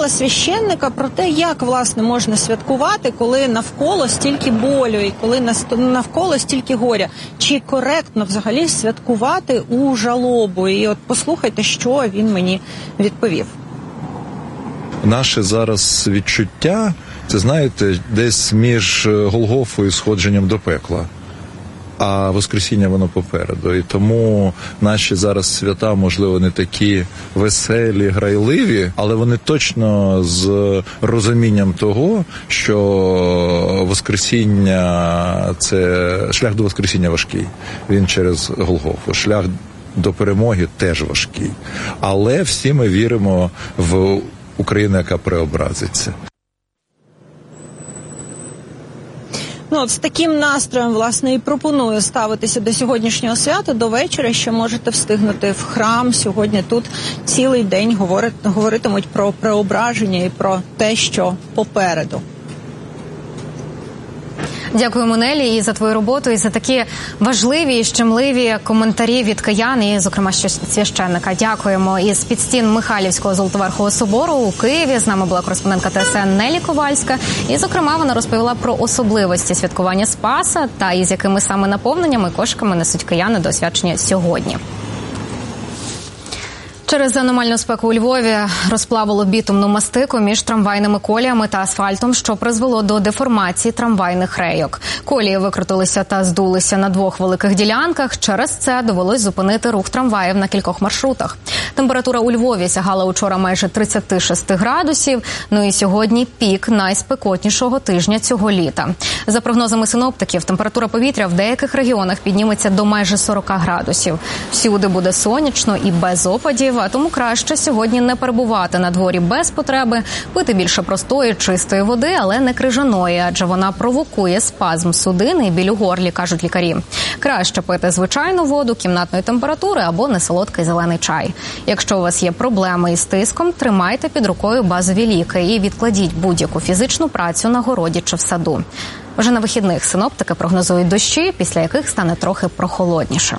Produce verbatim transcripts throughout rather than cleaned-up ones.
запитала священника про те, як, власне, можна святкувати, коли навколо стільки болю і коли навколо стільки горя. Чи коректно взагалі святкувати у жалобу? І от послухайте, що він мені відповів. Наше зараз відчуття, це, знаєте, десь між Голгофою і сходженням до пекла. А Воскресіння воно попереду. І тому наші зараз свята, можливо, не такі веселі, грайливі, але вони точно з розумінням того, що Воскресіння – це шлях до Воскресіння важкий. Він через Голгофу. Шлях до перемоги теж важкий. Але всі ми віримо в Україну, яка преобразиться. Ну, от з таким настроєм, власне, і пропоную ставитися до сьогоднішнього свята, до вечора, що можете встигнути в храм. Сьогодні тут цілий день говорит, говоритимуть про преображення і про те, що попереду. Дякуємо, Нелі, і за твою роботу, і за такі важливі і щемливі коментарі від киян, і, зокрема, священника. Дякуємо. Із під стін Михайлівського Золотоверхового собору у Києві з нами була кореспондентка ТСН Нелі Ковальська. І, зокрема, вона розповіла про особливості святкування Спаса та із якими саме наповненнями кошиками несуть кияни до освячення сьогодні. Через аномальну спеку у Львові розплавило бітумну мастику між трамвайними коліями та асфальтом, що призвело до деформації трамвайних рейок. Колії викрутилися та здулися на двох великих ділянках. Через це довелось зупинити рух трамваїв на кількох маршрутах. Температура у Львові сягала учора майже тридцять шість градусів. Ну і сьогодні пік найспекотнішого тижня цього літа. За прогнозами синоптиків, температура повітря в деяких регіонах підніметься до майже сорок градусів. Всюди буде сонячно і без опадів. А тому краще сьогодні не перебувати на дворі без потреби, пити більше простої, чистої води, але не крижаної, адже вона провокує спазм судин і біль у горлі, кажуть лікарі. Краще пити звичайну воду кімнатної температури або несолодкий зелений чай. Якщо у вас є проблеми із тиском, тримайте під рукою базові ліки і відкладіть будь-яку фізичну працю на городі чи в саду. Вже на вихідних синоптики прогнозують дощі, після яких стане трохи прохолодніше.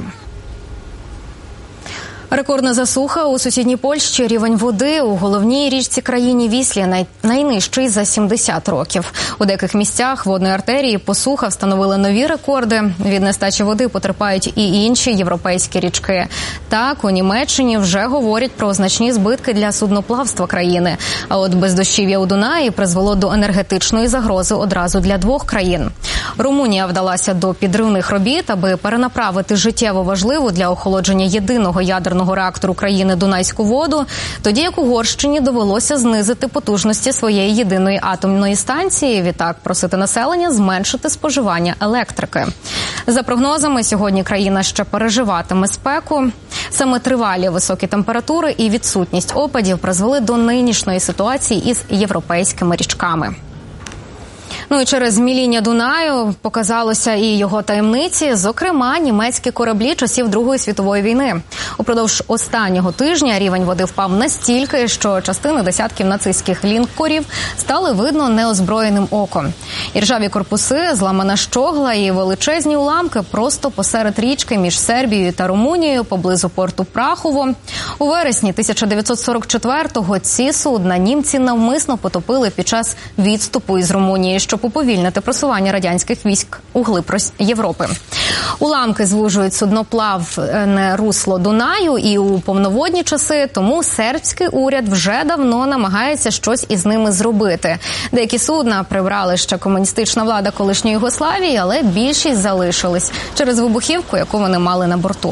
Рекордна засуха у сусідній Польщі. Рівень води у головній річці країни Віслі най... найнижчий за сімдесят років. У деяких місцях водної артерії посуха встановили нові рекорди. Від нестачі води потерпають і інші європейські річки. Так, у Німеччині вже говорять про значні збитки для судноплавства країни. А от бездощів'я у Дунаї призвело до енергетичної загрози одразу для двох країн. Румунія вдалася до підривних робіт, аби перенаправити життєво важливу для охолодження єдиного ядерного реактору країни Дунайську воду, тоді як Угорщині довелося знизити потужності своєї єдиної атомної станції, відтак просити населення зменшити споживання електрики. За прогнозами, сьогодні країна ще переживатиме спеку. Саме тривалі високі температури і відсутність опадів призвели до нинішньої ситуації із європейськими річками. Ну і через міління Дунаю показалося і його таємниці, зокрема, німецькі кораблі часів Другої світової війни. Упродовж останнього тижня рівень води впав настільки, що частини десятків нацистських лінкорів стали видно неозброєним оком. Іржаві корпуси, зламана щогла і величезні уламки просто посеред річки між Сербією та Румунією поблизу порту Прахово. У вересні тисяча дев'ятсот сорок четвертого ці судна німці навмисно потопили під час відступу із Румунії, щоб уповільнити просування радянських військ у глиб Європи. Уламки звужують судноплавне русло Дунаю і у повноводні часи, тому сербський уряд вже давно намагається щось із ними зробити. Деякі судна прибрали ще комуністична влада колишньої Югославії, але більшість залишились через вибухівку, яку вони мали на борту.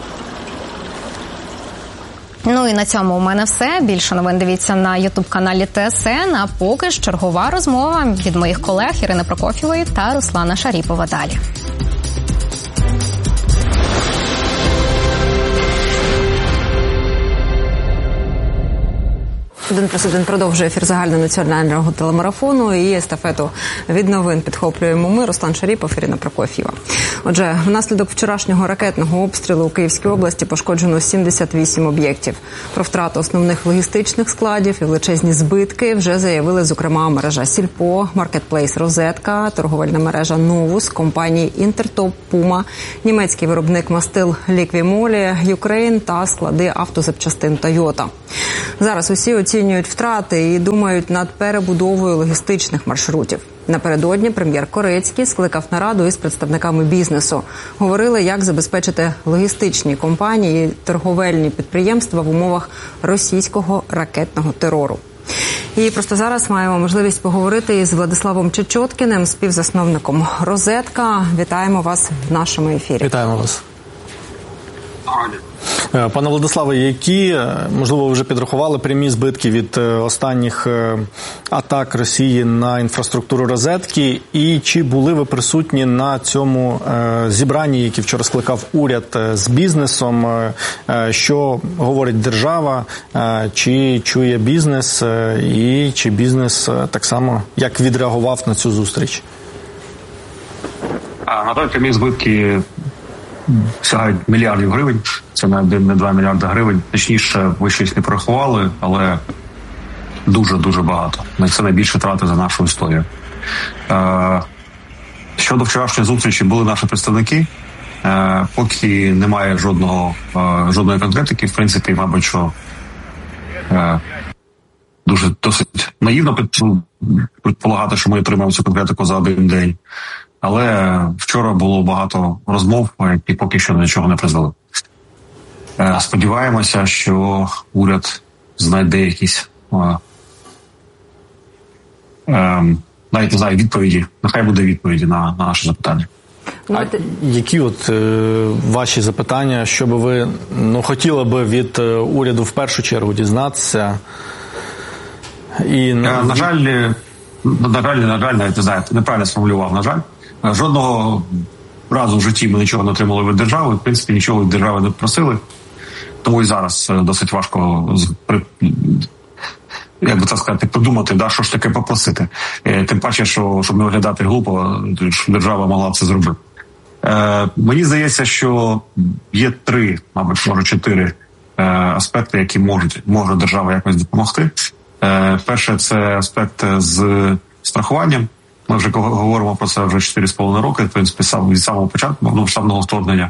Ну і на цьому у мене все. Більше новин дивіться на ютуб-каналі ТСН, а поки ж чергова розмова від моїх колег Ірини Прокоф'євої та Руслана Шаріпова далі. Один плюс один продовжує ефір загальнонаціонального телемарафону, і естафету від новин підхоплюємо ми, Руслан Шаріпов, Ірина Прокоф'єва. Отже, внаслідок вчорашнього ракетного обстрілу у Київській області пошкоджено сімдесят вісім об'єктів. Про втрату основних логістичних складів і величезні збитки вже заявили, зокрема, мережа Сільпо, маркетплейс Розетка, торговельна мережа Новус, компанії Інтертоп, Пума, німецький виробник мастил Ліквімолі, Юкрейн та склади автозапчастин Тойота. Зараз усі оці оцінюють втрати і думають над перебудовою логістичних маршрутів. Напередодні прем'єр Корецький скликав нараду із представниками бізнесу. Говорили, як забезпечити логістичні компанії, торговельні підприємства в умовах російського ракетного терору. І просто зараз маємо можливість поговорити із Владиславом Чечоткіним, співзасновником «Розетка». Вітаємо вас в нашому ефірі. Вітаємо вас. Пане Владиславе, які, можливо, ви вже підрахували прямі збитки від останніх атак Росії на інфраструктуру «Розетки», і чи були ви присутні на цьому зібранні, яке вчора скликав уряд з бізнесом, що говорить держава, чи чує бізнес, і чи бізнес так само, як відреагував на цю зустріч? На той прямі збитки сягають мільярдів гривень, це не один, не два мільярди гривень. Точніше, ви щось не порахували, але дуже-дуже багато. Це найбільші втрати за нашу історію. Е, щодо вчорашньої зустрічі були наші представники. Е, поки немає жодного, е, жодної конкретики, в принципі, мабуть, що е, дуже досить наївно предполагати, що ми отримаємо цю конкретику за один день. Але вчора було багато розмов, які поки що до чого не призвели. Сподіваємося, що уряд знайде якісь е, е, навіть не знаю, відповіді. Нехай буде відповіді на, на наше запитання. А які от е, ваші запитання, що би ви ну, хотіли би від е, уряду в першу чергу дізнатися? І, на... Е, на жаль, на жаль, на жаль, навіть не знаю, неправильно сформулював, на жаль. Жодного разу в житті ми нічого не отримали від держави, в принципі, нічого від держави не просили. Тому і зараз досить важко, як би це сказати, придумати, да, що ж таке попросити. Тим паче, що, щоб не виглядати глупо, держава могла це зробити. Е, мені здається, що є три, мабуть, може чотири е, аспекти, які можуть, може держава якось допомогти. Е, перше – це аспект з страхуванням. Ми вже говоримо про це вже чотири з половиною роки, в принципі, від самого початку, ну, самого вторгнення.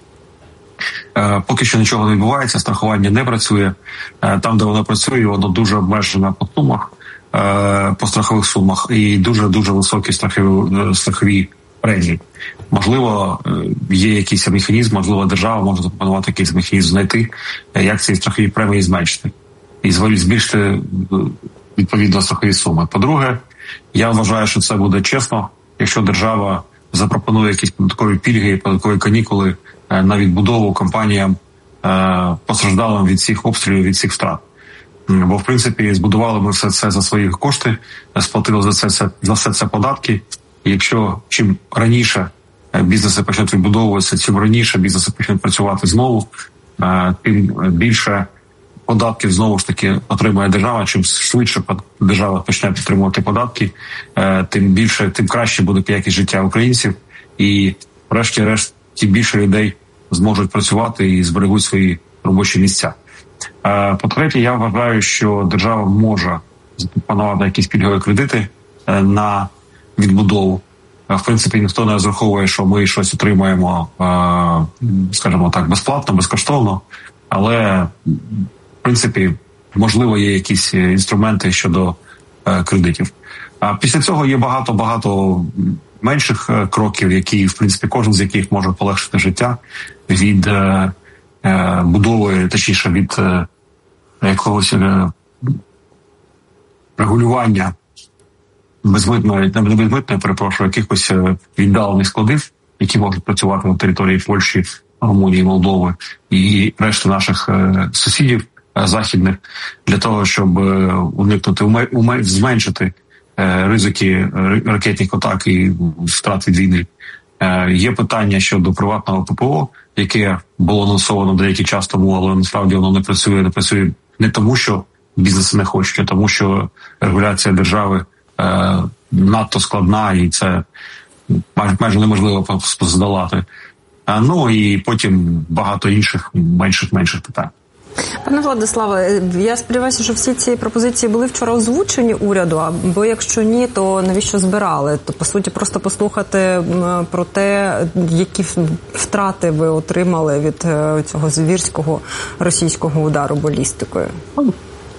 Е, поки що нічого не відбувається, страхування не працює. Е, там, де воно працює, воно дуже обмежене по сумах, е, по страхових сумах, і дуже-дуже високі страхові, страхові премії. Можливо, є якийсь механізм, можливо, держава може запропонувати якийсь механізм знайти, як ці страхові премії зменшити. І збільшити, відповідно, страхові суми. По-друге, я вважаю, що це буде чесно, якщо держава запропонує якісь податкові пільги, податкові канікули на відбудову компаніям, постраждалим від цих обстрілів, від цих втрат. Бо, в принципі, збудували ми все це за свої кошти, сплатили за це, за все це податки. І якщо чим раніше бізнеси почнуть відбудовуватися, чим раніше бізнеси почнуть працювати знову, тим більше податків знову ж таки отримує держава. Чим швидше держава почне отримувати податки, тим більше, тим краще буде якість життя українців. І врешті-решт, тим більше людей зможуть працювати і зберегуть свої робочі місця. По-третє, я вважаю, що держава може запропонувати якісь пільгові кредити на відбудову. В принципі, ніхто не розраховує, що ми щось отримаємо, скажімо так, безплатно, безкоштовно, але, в принципі, можливо, є якісь інструменти щодо кредитів. А після цього є багато-багато менших кроків, які, в принципі, кожен з яких може полегшити життя від будови, точніше, від якогось регулювання безмитної, не безмитної, перепрошую, якихось віддалених складів, які можуть працювати на території Польщі, Румунії, Молдови і решти наших сусідів західних, для того, щоб уникнути, зменшити ризики ракетних атак і втрат від війни. Є питання щодо приватного ППО, яке було анонсовано деякий час тому, але насправді воно не працює, не працює не тому, що бізнеси не хочуть, а тому, що регуляція держави е, надто складна, і це майже, майже неможливо здолати. А, ну і потім багато інших менших-менших питань. Пане Владиславе, я сподіваюся, що всі ці пропозиції були вчора озвучені уряду, або якщо ні, то навіщо збирали? То, по суті, просто послухати про те, які втрати ви отримали від цього звірського російського удару балістикою.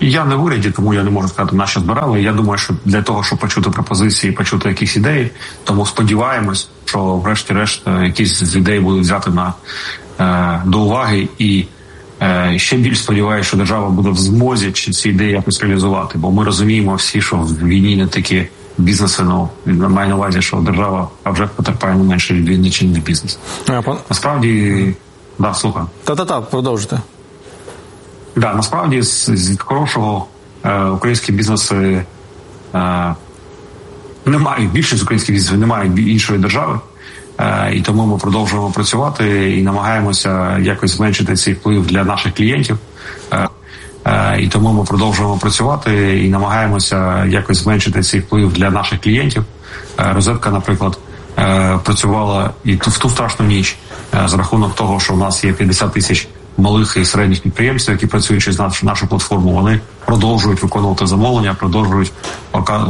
Я не в уряді, тому я не можу сказати, на що збирали. Я думаю, що для того, щоб почути пропозиції, почути якісь ідеї, тому сподіваємось, що врешті-решт якісь з ідей будуть взяти на, е, до уваги. І е, ще більш сподіваюся, що держава буде в змозі ці ідеї якось реалізувати. Бо ми розуміємо всі, що в війні не такі бізнеси, ну, маю на увазі, що держава а вже потерпає не менше від війни, чи не бізнес. А, пан... Насправді, да, слухаю. Та-та-та, продовжуйте. Да, насправді з, з хорошого е, українські бізнеси е, не мають, більшість українських бізнесів не мають іншої держави, е, і тому ми продовжуємо працювати і намагаємося якось зменшити цей вплив для наших клієнтів. Е, е, і тому ми продовжуємо працювати і намагаємося якось зменшити цей вплив для наших клієнтів. Е, Розетка, наприклад, е, працювала і в ту страшну ніч е, за рахунок того, що в нас є п'ятдесят тисяч малих і середніх підприємств, які працюють через нашу, нашу платформу, вони продовжують виконувати замовлення, продовжують е,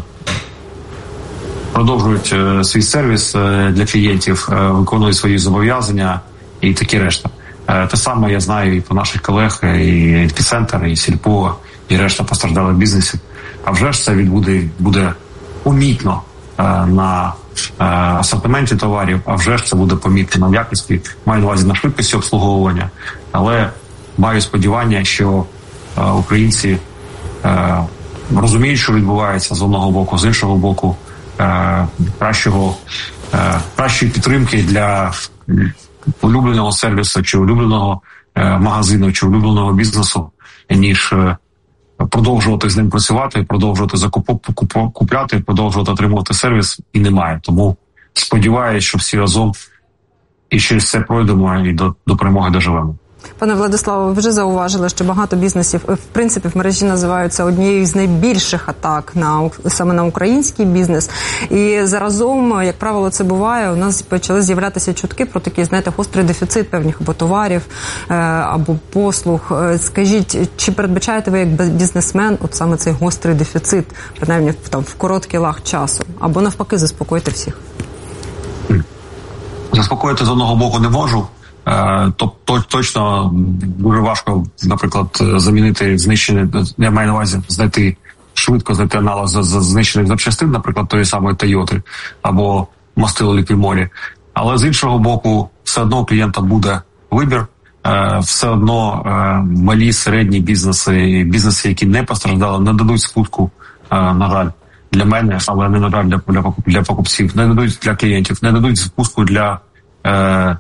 продовжують е, свій сервіс е, для клієнтів, е, виконують свої зобов'язання і такі решта. Е, те саме я знаю і по наших колег, і Епіцентр, і Сільпо, і решта постраждалих бізнесів. А вже ж це відбуде, буде помітно е, на асортименті товарів, а вже ж це буде помітно на якості, маю на увазі на швидкості обслуговування, але маю сподівання, що е, українці е, розуміють, що відбувається з одного боку, з іншого боку, е, кращого, е, кращої підтримки для улюбленого сервісу, чи улюбленого е, магазину, чи улюбленого бізнесу, ніж е, продовжувати з ним працювати, продовжувати закупляти, продовжувати отримувати сервіс, і немає. Тому сподіваюся, що всі разом і через це пройдемо і до, до перемоги доживемо. Пане Владиславе, ви вже зауважили, що багато бізнесів, в принципі, в мережі називаються однією з найбільших атак на, саме на український бізнес. І заразом, як правило, це буває, у нас почали з'являтися чутки про такий, знаєте, гострий дефіцит певних або товарів, або послуг. Скажіть, чи передбачаєте ви як бізнесмен от саме цей гострий дефіцит, принаймні там, в короткий лаг часу? Або навпаки, заспокойте всіх? Заспокоїти з одного боку не можу. Тобто точно дуже важко, наприклад, замінити знищені, я маю на увазі знайти, швидко знайти аналог за, за знищених запчастин, наприклад, тої самої Тойоти або мастило Ліпіморі. Але з іншого боку, все одно у клієнта буде вибір, все одно малі, середні бізнеси, бізнеси, які не постраждали, не дадуть спуску, на жаль, для мене, але не на жаль для, для, для покупців, не дадуть для клієнтів, не дадуть спуску для е,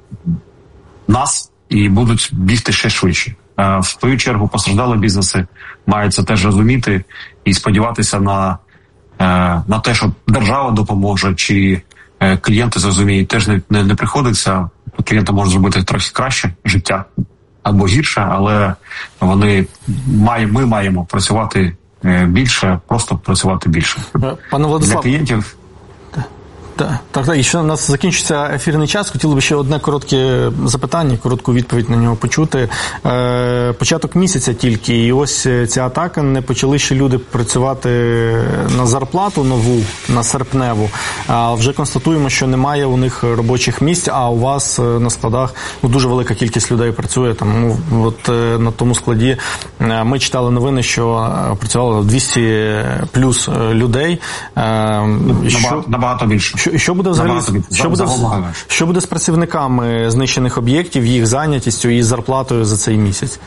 нас і будуть бігти ще швидше. В свою чергу постраждали бізнеси мають це теж розуміти і сподіватися на, на те, що держава допоможе, чи клієнти зрозуміють, теж не, не, не приходиться. Клієнти можуть зробити трохи краще життя або гірше, але вони має, ми маємо працювати більше, просто працювати більше. Пане Владислав, для клієнтів. Так, так, так. І ще у нас закінчиться ефірний час. Хотіли б ще одне коротке запитання, коротку відповідь на нього почути. Е, початок місяця тільки, і ось ця атака, не почали ще люди працювати на зарплату нову, на серпневу. А вже констатуємо, що немає у них робочих місць, а у вас на складах ну, дуже велика кількість людей працює. Там, ну, от на тому складі ми читали новини, що працювало двісті плюс людей. Е, набагато, що... набагато більше. Що, що буде взагалі, що буде, що буде з працівниками знищених об'єктів, їх зайнятістю і зарплатою за цей місяць?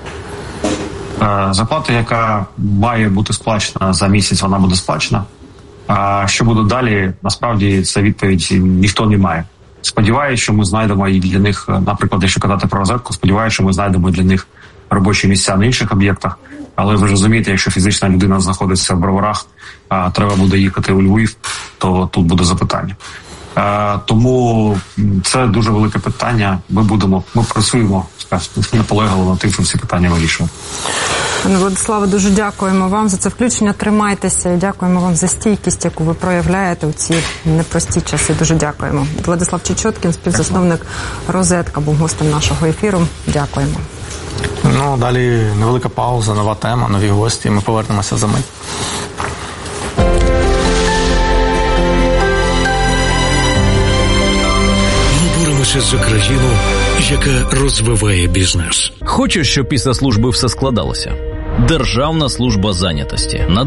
Зарплата, яка має бути сплачена за місяць, вона буде сплачена. А що буде далі, насправді, це відповідь ніхто не має. Сподіваюся, що ми знайдемо і для них, наприклад, якщо казати про розетку, сподіваюся, що ми знайдемо для них робочі місця на інших об'єктах. Але ви ж розумієте, якщо фізична людина знаходиться в Броварах, а треба буде їхати у Львів, то тут буде запитання. А, тому це дуже велике питання. Ми будемо, ми працюємо, скажімо, наполегливо над тим, щоб ці питання вирішувати. Пане Владиславе, дуже дякуємо вам за це включення. Тримайтеся і дякуємо вам за стійкість, яку ви проявляєте у ці непрості часи. Дуже дякуємо. Владислав Чечоткін, співзасновник «Розетка», був гостем нашого ефіру. Дякуємо. Ну, далі невелика пауза, нова тема, нові гості. Ми повернемося за мить. Ми боремося за країну, яка розвиває бізнес. Хочеш, щоб після служби все складалося? Державна служба зайнятості.